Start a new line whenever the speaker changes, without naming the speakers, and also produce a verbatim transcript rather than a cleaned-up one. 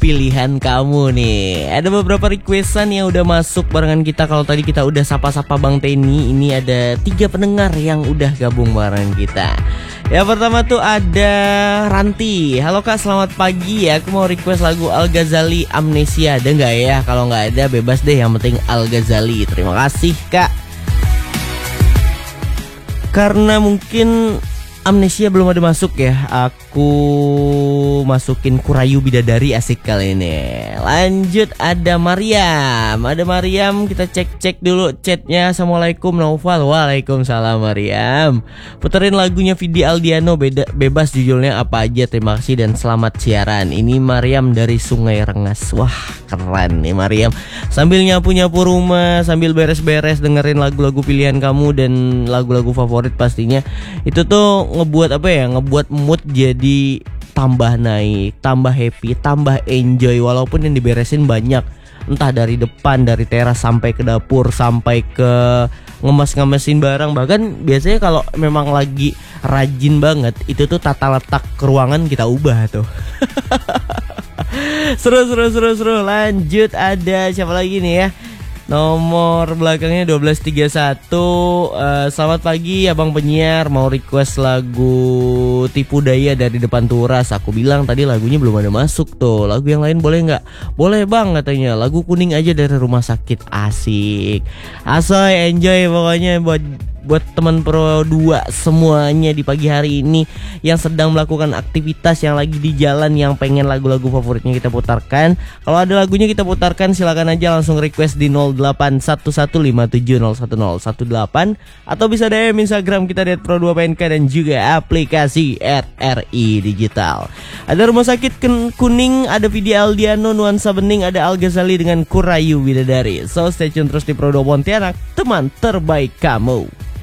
pilihan kamu nih. Ada beberapa requestan yang udah masuk barengan kita. Kalau tadi kita udah sapa-sapa Bang Teni, ini ada tiga pendengar yang udah gabung barengan kita. Yang pertama tuh ada Ranti. Halo Kak, selamat pagi ya. Aku mau request lagu Al Ghazali Amnesia. Ada nggak ya? Kalau nggak ada bebas deh, yang penting Al Ghazali. Terima kasih Kak. Karena mungkin Amnesia belum ada masuk ya, aku masukin Kurayu Bidadari, asik kali ini. Lanjut ada Mariam. Ada Mariam, kita cek-cek dulu chatnya. Assalamualaikum Naufal. Waalaikumsalam Mariam. Puterin lagunya Vidi Aldiano, beda, bebas judulnya apa aja. Terima kasih dan selamat siaran. Ini Mariam dari Sungai Rengas. Wah keren nih Mariam. Sambil nyapu-nyapu rumah, sambil beres-beres dengerin lagu-lagu pilihan kamu dan lagu-lagu favorit pastinya. Itu tuh ngebuat apa ya, ngebuat mood jadi tambah naik, tambah happy, tambah enjoy. Walaupun yang diberesin banyak, entah dari depan, dari teras sampai ke dapur, sampai ke ngemas-ngemesin barang. Bahkan biasanya kalau memang lagi rajin banget, itu tuh tata letak ke ruangan kita ubah tuh. Seru seru seru seru. Lanjut ada siapa lagi nih ya? Nomor belakangnya satu dua tiga satu. uh, Selamat pagi abang penyiar, mau request lagu Tipu Daya dari Depan Turas. Aku bilang tadi lagunya belum ada masuk tuh. Lagu yang lain boleh gak? Boleh bang katanya. Lagu Kuning aja dari Rumah Sakit. Asik, asoy, enjoy pokoknya buat buat teman Pro dua semuanya di pagi hari ini yang sedang melakukan aktivitas, yang lagi di jalan, yang pengen lagu-lagu favoritnya kita putarkan. Kalau ada lagunya kita putarkan, silakan aja langsung request di nol delapan satu satu lima tujuh nol satu nol satu delapan atau bisa D M Instagram kita di Pro dua P N K dan juga aplikasi R R I Digital. Ada Rumah Sakit Kuning, ada Vidi Aldiano, Nuansa Bening, ada Al Ghazali dengan Kurayu Bidadari. So stay tune terus di Pro dua Pontianak, teman terbaik kamu.